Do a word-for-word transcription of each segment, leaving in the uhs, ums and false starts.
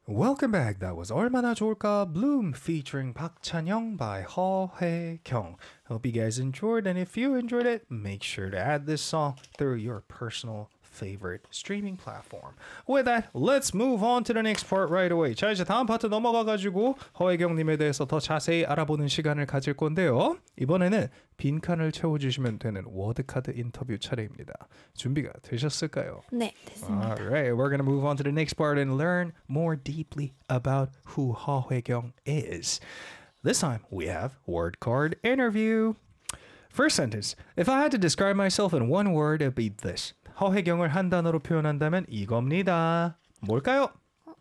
Welcome back. That was 얼마나 좋을까 Bloom featuring Park Chan-young by Ho Hae-kyung. Hope you guys enjoyed, and if you enjoyed it, make sure to add this song through your personal favorite streaming platform. With that, let's move on to the next part right away. 자, 이제 다음 파트 넘어가가지고 허혜경님에 대해서 더 자세히 알아보는 시간을 가질 건데요. 이번에는 빈칸을 채워주시면 되는 워드카드 인터뷰 차례입니다. 준비가 되셨을까요? 네, 됐습니다. Alright, we're gonna move on to the next part and learn more deeply about who 허혜경 is. This time, we have word card interview. First sentence. If I had to describe myself in one word, it'd be this. 허혜경을 한 단어로 표현한다면 이겁니다. 뭘까요?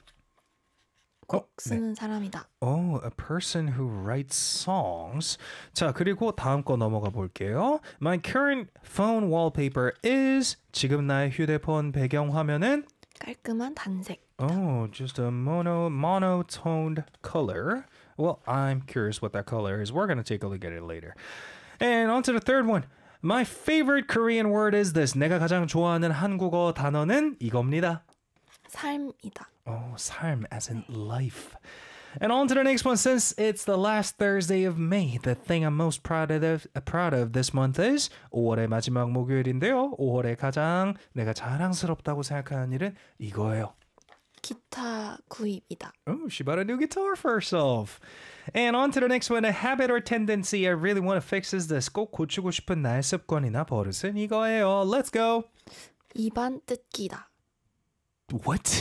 곡 쓰는 사람이다. Oh, a person who writes songs. 자, 그리고 다음 거 넘어가 볼게요. My current phone wallpaper is 지금 나의 휴대폰 배경 화면은 깔끔한 단색. Oh, just a mono monotoned color. Well, I'm curious what that color is. We're going to take a look at it later. And on to the third one. My favorite Korean word is this. 내가 가장 좋아하는 한국어 단어는 이겁니다. 삶이다. Oh, 삶 as in life. And on to the next one. Since it's the last Thursday of May, the thing I'm most proud of, proud of this month is 오월의 마지막 목요일인데요. 오월에 가장 내가 자랑스럽다고 생각하는 일은 이거예요. 기타 구입이다. Oh, she bought a new guitar for herself. And on to the next one. A habit or tendency I really want to fix is this. 꼭 고치고 싶은 나의 습관이나 버릇은 이거예요. Let's go. 입안 뜯기다. What?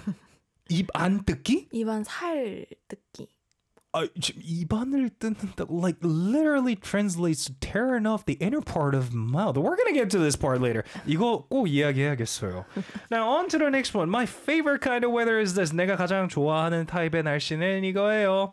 입 안 뜯기? 입안 살 뜯기. 아, 지금 입안을 뜯는다고 like literally translates to tearing off the inner part of mouth. We're gonna get to this part later. 이거 꼭 이야기해야겠어요. Now on to the next one. My favorite kind of weather is this. 내가 가장 좋아하는 타입의 날씨는 이거예요.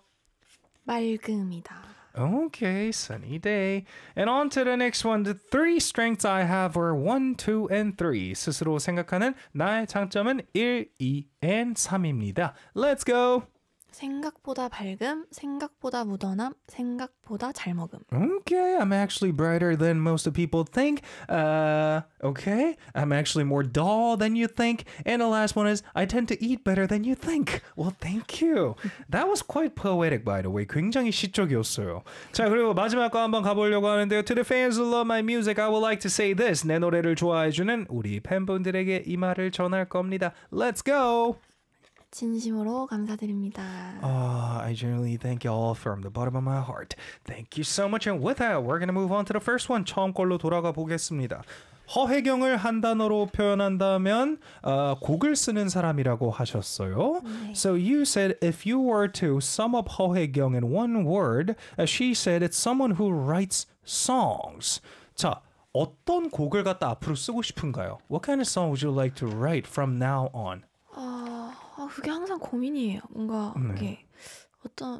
맑음이다. Okay, sunny day. And on to the next one. The three strengths I have are one, two, and three. 스스로 생각하는 나의 장점은 일, 이, and 삼입니다. Let's go. 생각보다 밝음, 생각보다 묻어남, 생각보다 잘 먹음. Okay, I'm actually brighter than most of people think. Uh, okay, I'm actually more dull than you think. And the last one is, I tend to eat better than you think. Well, thank you. That was quite poetic, by the way. 굉장히 시적이었어요. 자, 그리고 마지막 거 한번 가보려고 하는데요. To the fans who love my music, I would like to say this. 내 노래를 좋아해주는 우리 팬분들에게 이 말을 전할 겁니다. Let's go! 진심으로 감사드립니다. Uh, I genuinely thank you all from the bottom of my heart. Thank you so much. And with that, we're going to move on to the first one. 처음 걸로 돌아가 보겠습니다. 허혜경을 한 단어로 표현한다면 uh, 곡을 쓰는 사람이라고 하셨어요. 네. So you said if you were to sum up 허혜경 in one word, as she said, it's someone who writes songs. 자, 어떤 곡을 갖다 앞으로 쓰고 싶은가요? What kind of song would you like to write from now on? 아, 아, 그게 항상 고민이에요. 뭔가 네. 이게 어떤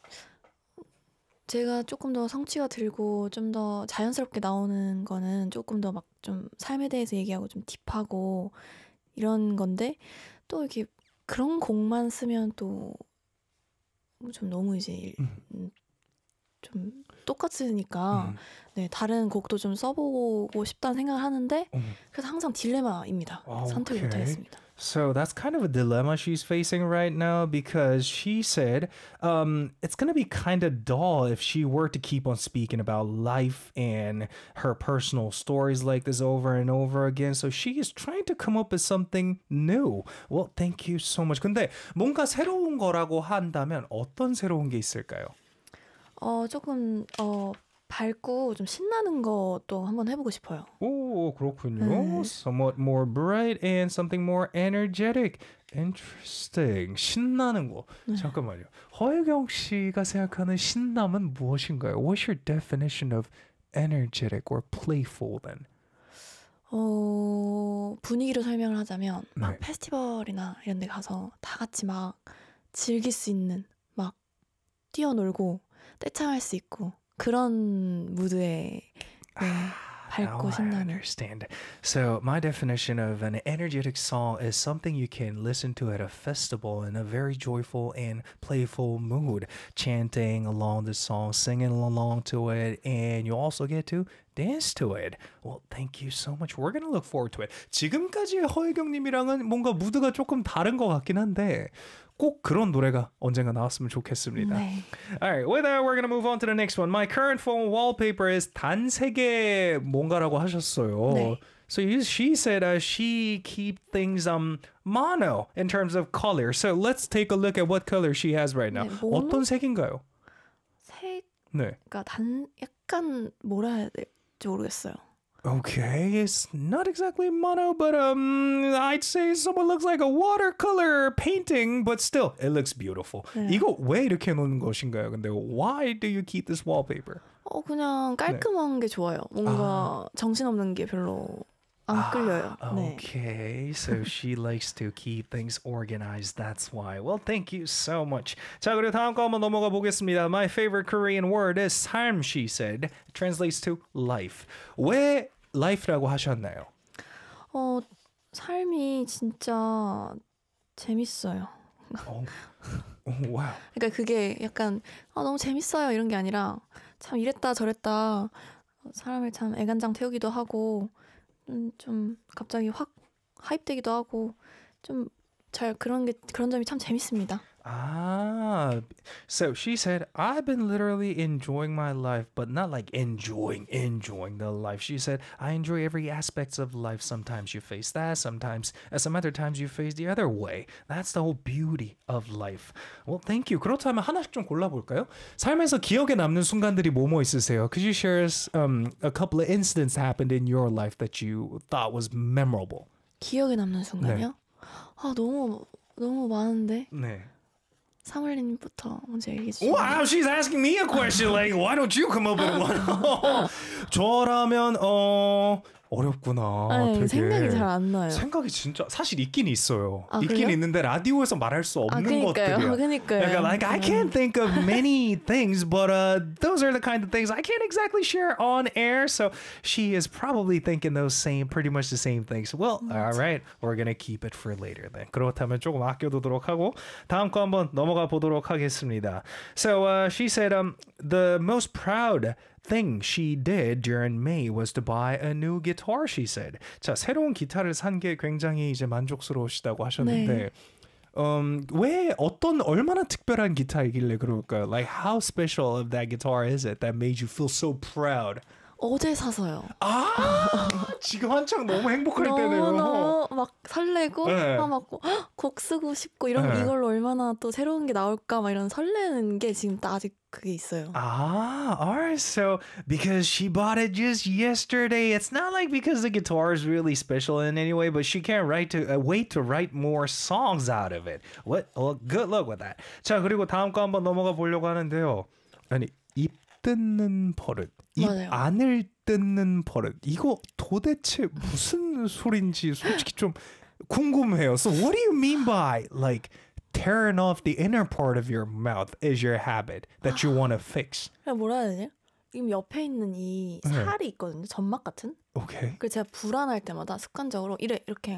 제가 조금 더 성취가 들고 좀 더 자연스럽게 나오는 거는 조금 더 막 좀 삶에 대해서 얘기하고 좀 딥하고 이런 건데 또 이렇게 그런 곡만 쓰면 또 좀 너무 이제 음, 좀 똑같으니까 음. 네, 다른 곡도 좀 써보고 싶다는 생각을 하는데 음. 그래서 항상 딜레마입니다. 선택을 Okay. 못하겠습니다. So that's kind of a dilemma she's facing right now because she said um, it's going to be kind of dull if she were to keep on speaking about life and her personal stories like this over and over again. So she is trying to come up with something new. Well, thank you so much. 근데 뭔가 새로운 거라고 한다면 어떤 새로운 게 있을까요? 어, 조금 어, 밝고 좀 신나는 것도 한번 해보고 싶어요. 오, 그렇군요. 네. Somewhat more bright and something more energetic. Interesting. 신나는 거. 네. 잠깐만요. 허혜경 씨가 생각하는 신남은 무엇인가요? What's your definition of energetic or playful then? 어, 분위기로 설명을 하자면 막 네. 페스티벌이나 이런 데 가서 다 같이 막 즐길 수 있는 막 뛰어놀고 떼창할 수 있고 그런 무드에 네, 밝고 Now I 신나는. understand. So my definition of an energetic song is something you can listen to at a festival in a very joyful and playful mood, chanting along the song, singing along to it, and you also get to dance to it. Well, thank you so much. We're gonna look forward to it. 지금까지의 허혜경님이랑은 뭔가 무드가 조금 다른 것 같긴 한데 꼭 그런 노래가 언젠가 나왔으면 좋겠습니다. 네. Alright, with that, we're gonna move on to the next one. My current phone wallpaper is 단색의 뭔가라고 하셨어요. 네. So you, she said uh, she keep things um mono in terms of color. So let's take a look at what color she has right now. 네, 모노? 어떤 색인가요? 색, 네. 그러니까 단 약간 뭐라 해야 될지 모르겠어요. Okay, it's not exactly mono, but um, I'd say someone looks like a watercolor painting, but still, it looks beautiful. 네. 이거 왜 이렇게 놓는 것인가요? 근데 why do you keep this wallpaper? 어 그냥 깔끔한 게 좋아요. 뭔가 정신없는 게 별로 안 끌려요. 네. Okay, so she likes to keep things organized. That's why. Well, thank you so much. 자, 그리고 다음 거 한번 넘어가 보겠습니다. My favorite Korean word is 삶, she said. Translates to life. 왜 life라고 하셨나요? 어 삶이 진짜 재밌어요. 어, wow. 그러니까 그게 약간 아, 너무 재밌어요 이런 게 아니라 참 이랬다 저랬다 사람을 참 애간장 태우기도 하고 음, 좀 갑자기 확 하입되기도 하고 좀 잘 그런 게 그런 점이 참 재밌습니다. Ah, so she said, I've been literally enjoying my life, but not like enjoying, enjoying the life. She said, I enjoy every aspect of life. Sometimes you face that, sometimes, uh, some other times you face the other way. That's the whole beauty of life. Well, thank you. 그렇다면 하나씩 좀 골라볼까요? 삶에서 기억에 남는 순간들이 뭐뭐 있으세요? Could you share us um, a couple of incidents happened in your life that you thought was memorable? 기억에 남는 순간이요? 아 너무 너무 많은데. 네. 사물님부터 먼저 얘기해 주시면. Wow, she's asking me a question. Like, why don't you come up with one? 저라면 어 어렵구나. 아니, 되게. 생각이 잘 안 나요. 생각이 진짜 사실 있긴 있어요. 아, 있긴 그래요? 있는데 라디오에서 말할 수 없는 아, 그러니까요. 것들이야. 그러니까요. Like, like I can't think of many things, but uh, those are the kind of things I can't exactly share on air. So she is probably thinking those same, pretty much the same things. Well, all right, we're gonna keep it for later then. 그렇다면 조금 아껴두도록 하고 다음 거 한번 넘어가 보도록 하겠습니다. So uh, she said, um, the most proud thing she did during May was to buy a new guitar, she said. 자, 새로운 기타를 산 게 굉장히 이제 만족스러우시다고 하셨는데 네. 음, 왜 어떤 얼마나 특별한 기타이길래 그럴까요? Like how special of that guitar is it that made you feel so proud? 어제 사서요. 아, 지금 한창 너무 행복할 때네요. 너무 막 설레고 네. 아, 막 곡 쓰고 싶고 이런 네. 이걸로 얼마나 또 새로운 게 나올까 막 이런 설레는 게 지금 딱 아직 그게 있어요. Ah, alright. So because she bought it just yesterday, it's not like because the guitar is really special in any way, but she can't write to uh, wait to write more songs out of it. What? Well, good luck with that. 자, 그리고 다음 거 한번 넘어가 보려고 하는데요. 아니, 입 뜯는 버릇, 입 맞아요. 안을 뜯는 버릇. 이거 도대체 무슨 소린지 솔직히 좀 궁금해요. So what do you mean by like tearing off the inner part of your mouth is your habit that you want to fix? 그냥 뭐라 해야 되지? 지금 옆에 있는 이 네. 살이 있거든요. 점막 같은. Okay. 그래서 제가 불안할 때마다 습관적으로 이래 이렇게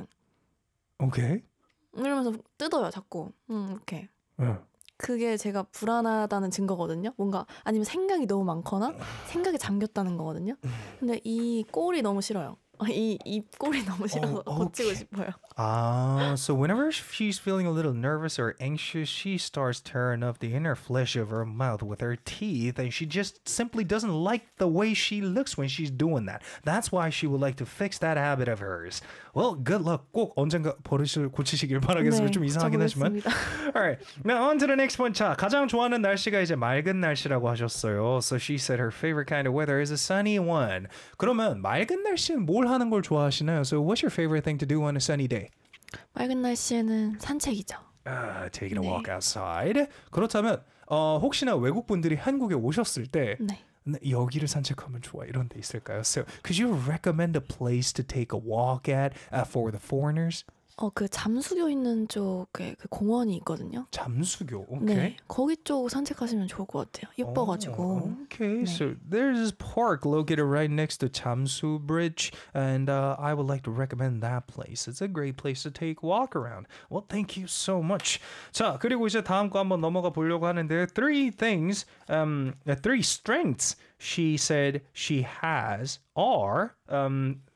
Okay. 이러면서 뜯어요. 자꾸. 음, 이렇게. 응. 그게 제가 불안하다는 증거거든요. 뭔가 아니면 생각이 너무 많거나 생각에 잠겼다는 거거든요. 근데 이 꼴이 너무 싫어요. 이 입 꼴이 너무 싫어서 어, 고치고 오케이. 싶어요. Ah, so whenever she's feeling a little nervous or anxious, she starts tearing up the inner flesh of her mouth with her teeth, and she just simply doesn't like the way she looks when she's doing that. That's why she would like to fix that habit of hers. Well, good luck. 꼭 언젠가 버릇을 고치시길 바라겠습니다. 좀 이상하긴 하지만. 고쳐보겠습니다. Alright, now on to the next one. 자, 가장 좋아하는 날씨가 이제 맑은 날씨라고 하셨어요. So she said her favorite kind of weather is a sunny one. 그러면 맑은 날씨는 뭘 하는 걸 좋아하시나요? So what's your favorite thing to do on a sunny day? 맑은 날씨에는 산책이죠. Uh, taking a 네. walk outside. 그렇다면 어, 혹시나 외국 분들이 한국에 오셨을 때 네. 네, 여기를 산책하면 좋아 이런 데 있을까요? So could you recommend a place to take a walk at uh, for the foreigners? 어, 그 잠수교 있는 쪽에 그 공원이 있거든요. 잠수교. Okay. 네. 거기 쪽 산책하시면 좋을 것 같아요. 예뻐가지고. Oh, okay, 네. so there's this park located right next to Chamsu Bridge, and uh, I would like to recommend that place. It's a great place to take a walk around. Well, thank you so much. 자, 그리고 이제 다음 거 한번 넘어가 보려고 하는데 three things, um, uh, three strengths she said she has are um.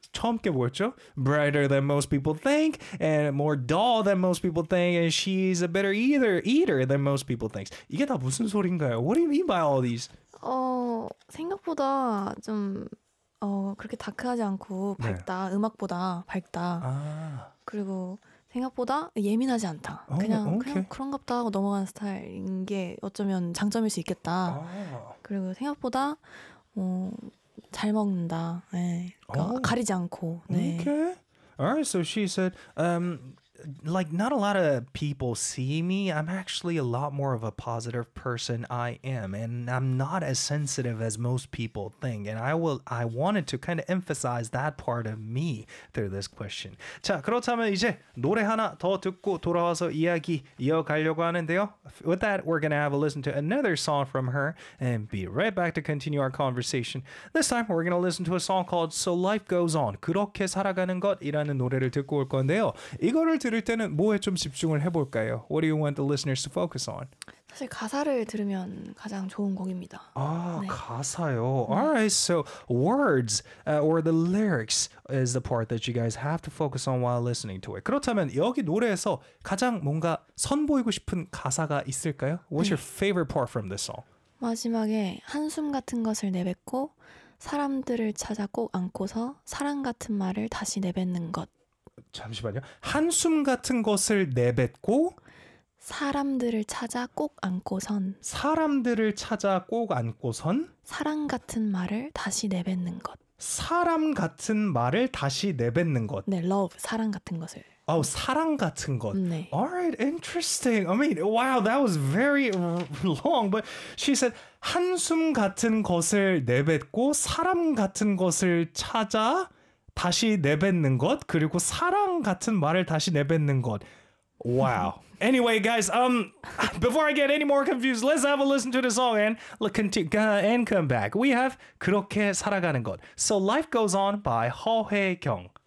처음 게 뭐였죠? Brighter than most people think, and more dull than most people think, and she's a better eater, eater than most people think. 이게 다 무슨 소린가요? What do you mean by all these? 어, 생각보다 좀 어, 그렇게 다크하지 않고 밝다. 네. 음악보다 밝다. 아. 그리고 생각보다 예민하지 않다. 어, 그냥 오케이. 그냥 그런갑다 하고 넘어가는 스타일인 게 어쩌면 장점일 수 있겠다. 아. 그리고 생각보다 어, 잘 먹는다. 네. 그러니까 어. 가리지 않고. 네. Okay. All right. So she said, um, like not a lot of people see me. I'm actually a lot more of a positive person. I am, and I'm not as sensitive as most people think. And I will. I wanted to kind of emphasize that part of me through this question. 자, 그렇다면 이제 노래 하나 더 듣고 돌아와서 이야기 이어가려고 하는데요. With that, we're gonna have a listen to another song from her and be right back to continue our conversation. This time, we're gonna listen to a song called "So Life Goes On." 그렇게 살아가는 것이라는 노래를 듣고 올 건데요. 이거를 들을 때는 뭐에 좀 집중을 해볼까요? What do you want the listeners to focus on? 사실 가사를 들으면 가장 좋은 곡입니다. 아, 네. 가사요. Alright, so words uh, or the lyrics is the part that you guys have to focus on while listening to it. 그렇다면 여기 노래에서 가장 뭔가 선보이고 싶은 가사가 있을까요? What's 네. your favorite part from this song? 마지막에 한숨 같은 것을 내뱉고 사람들을 찾아 꼭 안고서 사랑 같은 말을 다시 내뱉는 것. 잠시만요. 한숨 같은 것을 내뱉고 사람들을 찾아 꼭 안고선 사람들을 찾아 꼭 안고선 사랑 같은 말을 다시 내뱉는 것. 사람 같은 말을 다시 내뱉는 것. 네, love 사랑 같은 것을. 어, 사랑 같은 것. 네. Alright, interesting. I mean, wow, that was very long. But she said, 한숨 같은 것을 내뱉고 사람 같은 것을 찾아 다시 내뱉는 것, 그리고 사랑 같은 말을 다시 내뱉는 것. Wow. Anyway, guys, um, before I get any more confused, let's have a listen to the song and continue and come back. We have 그렇게 살아가는 것. So Life Goes On by 허혜경.